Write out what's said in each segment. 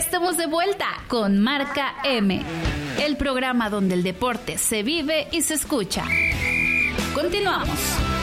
Estamos de vuelta con Marca M, el programa donde el deporte se vive y se escucha. Continuamos.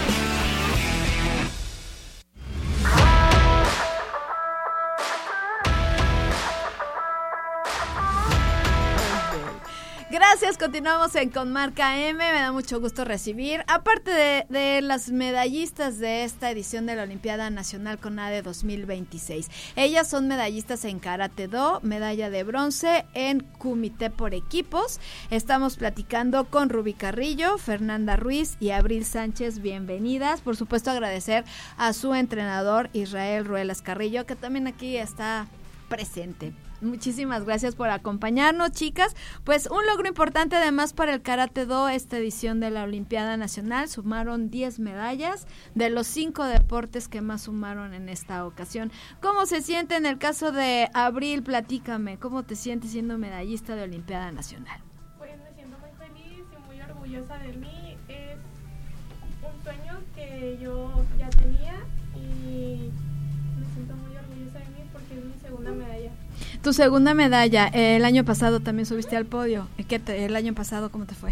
Gracias, continuamos en Con Marca M, me da mucho gusto recibir, aparte de las medallistas de esta edición de la Olimpiada Nacional CONADE 2026. Ellas son medallistas en Karate Do, medalla de bronce en Kumite por equipos. Estamos platicando con Rubí Carrillo, Fernanda Ruiz y Abril Sánchez, bienvenidas. Por supuesto agradecer a su entrenador Israel Ruelas Carrillo, que también aquí está presente. Muchísimas gracias por acompañarnos, chicas. Pues un logro importante además para el Karate Do, esta edición de la Olimpiada Nacional. Sumaron 10 medallas de los 5 deportes que más sumaron en esta ocasión. ¿Cómo se siente en el caso de Abril? Platícame, ¿cómo te sientes siendo medallista de Olimpiada Nacional? Pues me siento muy feliz y muy orgullosa de mí. Es un sueño que yo ya tenía y me siento muy orgullosa de mí porque es mi segunda medalla. Tu segunda medalla, el año pasado también subiste al podio. El año pasado, ¿cómo te fue?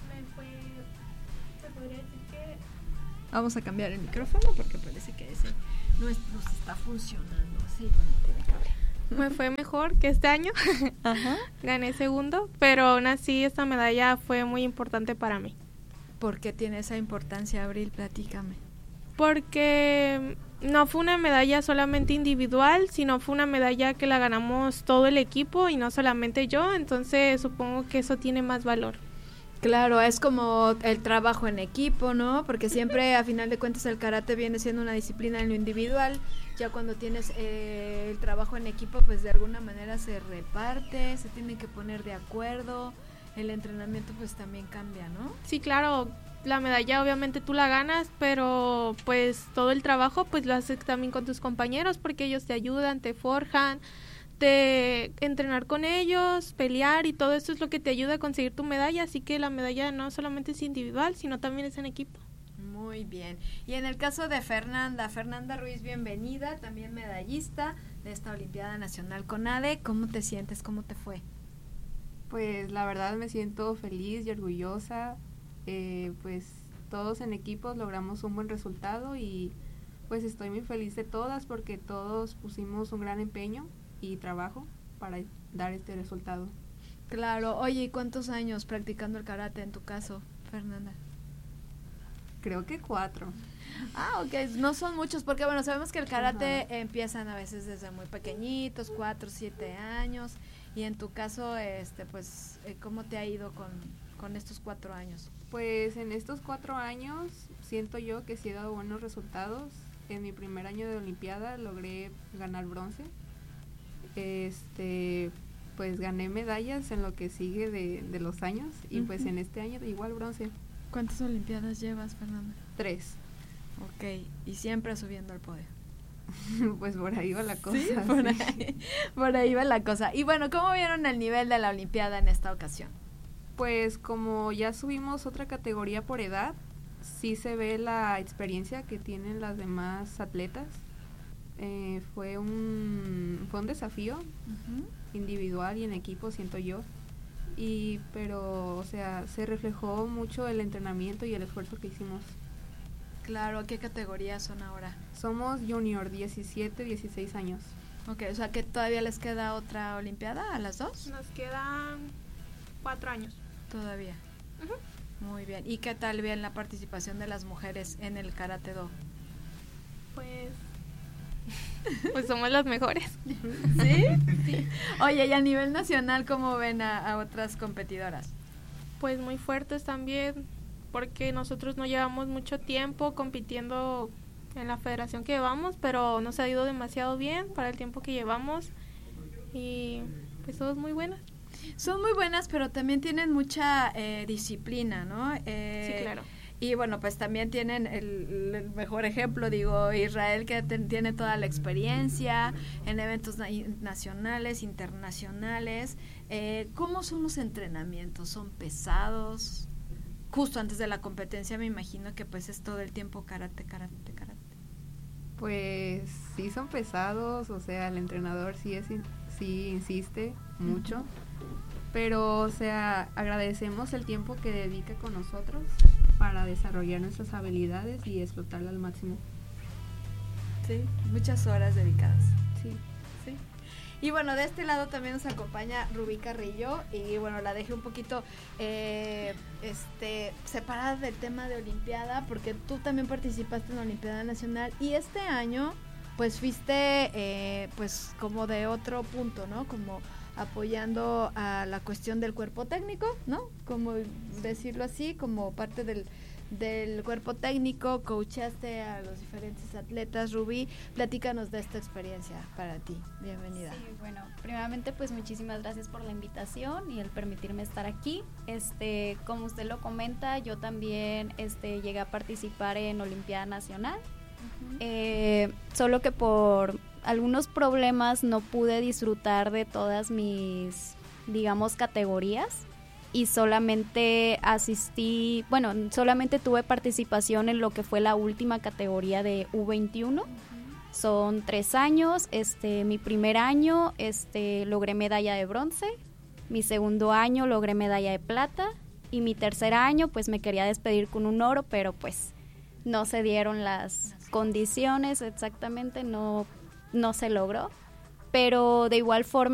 Se podría decir que... Vamos a cambiar el micrófono porque parece que ese no está funcionando. Sí, tiene cable. Me fue mejor que este año. Ajá. Gané segundo, pero aún así esta medalla fue muy importante para mí. ¿Por qué tiene esa importancia, Abril? Platícame. Porque no fue una medalla solamente individual, sino fue una medalla que la ganamos todo el equipo y no solamente yo, entonces supongo que eso tiene más valor. Claro, es como el trabajo en equipo, ¿no? Porque siempre, a final de cuentas, el karate viene siendo una disciplina en lo individual. Ya cuando tienes el trabajo en equipo, pues de alguna manera se reparte, se tienen que poner de acuerdo, el entrenamiento pues también cambia, ¿no? Sí, claro. La medalla obviamente tú la ganas, pero pues todo el trabajo pues lo haces también con tus compañeros porque ellos te ayudan, te forjan, te entrenar con ellos, pelear y todo eso es lo que te ayuda a conseguir tu medalla, así que la medalla no solamente es individual, sino también es en equipo. Muy bien. Y en el caso de Fernanda Ruiz, bienvenida, también medallista de esta Olimpiada Nacional CONADE. ¿Cómo te sientes? ¿Cómo te fue? Pues la verdad me siento feliz y orgullosa. Pues todos en equipos logramos un buen resultado y pues estoy muy feliz de todas porque todos pusimos un gran empeño y trabajo para dar este resultado. Claro. Oye, ¿y cuántos años practicando el karate en tu caso, Fernanda? Creo que 4. Ah, ok, no son muchos porque bueno, sabemos que el karate empiezan a veces desde muy pequeñitos, 4, 7 años, y en tu caso, pues, ¿cómo te ha ido con estos 4 años? Pues en estos 4 años siento yo que sí he dado buenos resultados. En mi primer año de Olimpiada logré ganar bronce. Pues gané medallas en lo que sigue de los años y pues en este año igual bronce. ¿Cuántas Olimpiadas llevas, Fernanda? 3. Ok, y siempre subiendo al podio. Pues por ahí va la cosa. Sí, por ahí va la cosa. Y bueno, ¿cómo vieron el nivel de la Olimpiada en esta ocasión? Pues como ya subimos otra categoría por edad, sí se ve la experiencia que tienen las demás atletas. Fue un desafío individual y en equipo, siento yo. Pero, o sea, se reflejó mucho el entrenamiento y el esfuerzo que hicimos. Claro, ¿qué categorías son ahora? Somos junior, 17, 16 años. Ok, o sea que todavía les queda otra Olimpiada a las dos. Nos quedan 4 años. Todavía. Muy bien. ¿Y qué tal bien la participación de las mujeres en el Karate Do? Pues somos las mejores. ¿Sí? Sí. Oye, y a nivel nacional, ¿cómo ven a otras competidoras? Pues muy fuertes también, porque nosotros no llevamos mucho tiempo compitiendo en la federación que llevamos, pero nos ha ido demasiado bien para el tiempo que llevamos y pues todas muy buenas. Son muy buenas, pero también tienen mucha disciplina, ¿no? Sí, claro. Y bueno, pues también tienen el mejor ejemplo, digo, Israel, que tiene toda la experiencia en eventos nacionales, internacionales. ¿Cómo son los entrenamientos? ¿Son pesados? Justo antes de la competencia me imagino que pues es todo el tiempo karate. Pues sí son pesados, o sea, el entrenador sí sí insiste mucho, pero o sea, agradecemos el tiempo que dedica con nosotros para desarrollar nuestras habilidades y explotarlas al máximo. Sí, muchas horas dedicadas. Sí. Sí. Y bueno, de este lado también nos acompaña Rubí Carrillo y bueno, la dejé un poquito separada del tema de Olimpiada porque tú también participaste en la Olimpiada Nacional y este año pues fuiste pues como de otro punto, ¿no? Como apoyando a la cuestión del cuerpo técnico, ¿no? Como decirlo así, como parte del cuerpo técnico, coachaste a los diferentes atletas. Rubí, platícanos de esta experiencia para ti. Bienvenida. Sí, bueno, primeramente pues muchísimas gracias por la invitación y el permitirme estar aquí. Como usted lo comenta, yo también llegué a participar en Olimpiada Nacional. Solo que por algunos problemas no pude disfrutar de todas mis, digamos, categorías y solamente solamente tuve participación en lo que fue la última categoría de U21. Son 3 años, mi primer año logré medalla de bronce, mi segundo año logré medalla de plata y mi tercer año pues me quería despedir con un oro, pero pues no se dieron las condiciones exactamente, no se logró, pero de igual forma